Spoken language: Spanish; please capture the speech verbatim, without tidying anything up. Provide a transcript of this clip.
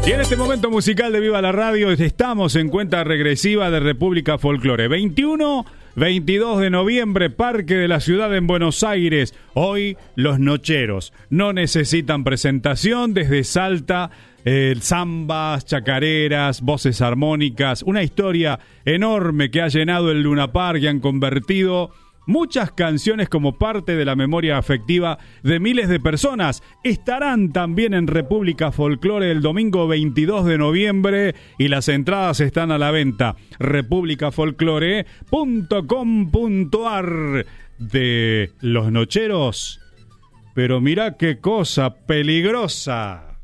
Y en este momento musical de Viva la Radio estamos en cuenta regresiva de República Folklore. veintiuno, veintidós de noviembre, Parque de la Ciudad en Buenos Aires. Hoy los nocheros no necesitan presentación desde Salta. Eh, zambas, chacareras, voces armónicas, una historia enorme que ha llenado el Luna Park y han convertido muchas canciones como parte de la memoria afectiva de miles de personas. Estarán también en República Folklore el domingo veintidós de noviembre y las entradas están a la venta. república folklore punto com punto ar. De los nocheros, pero mirá qué cosa peligrosa.